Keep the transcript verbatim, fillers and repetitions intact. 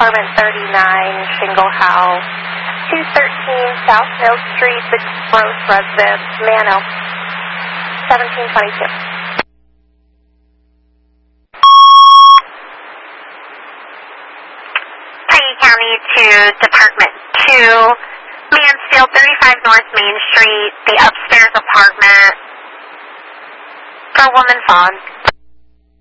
apartment thirty-nine, Shingle House, two thirteen South Mill Street, the Gross Residence, Mano, seventeen twenty-two. Peggy County to Department two, Mansfield, thirty-five North Main Street, the upstairs apartment, for a woman phone.